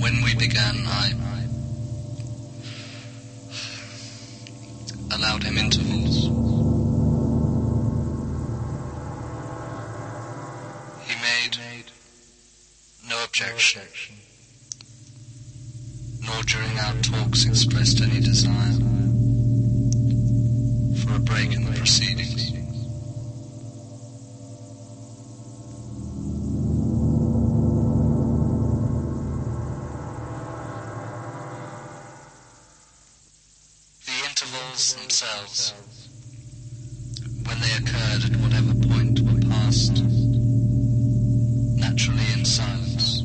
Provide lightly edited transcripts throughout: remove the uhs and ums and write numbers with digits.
When we began, I allowed him intervals. He made no objection, nor during our talks expressed any desire for a break in the proceedings. The intervals themselves, when they occurred at whatever point, were passed naturally in silence.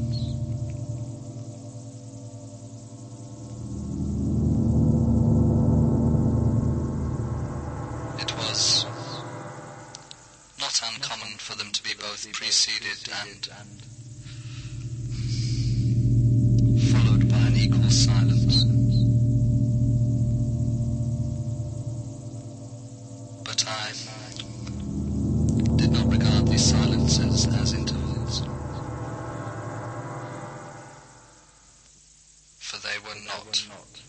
It was not uncommon for them to be both preceded and followed by an equal silence. But I did not regard these silences as intervals, for they were not,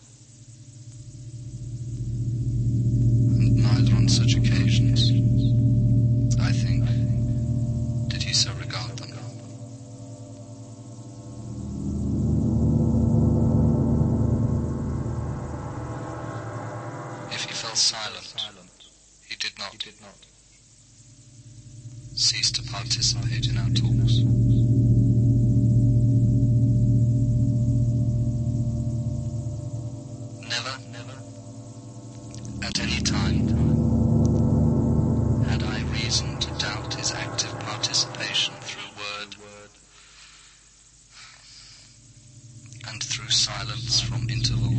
and neither on such occasions, I think, did he so regard them. If he fell silent, he did not cease to participate in our talks. Never, at any time, had I reason to doubt his active participation through word and through silence from intervals.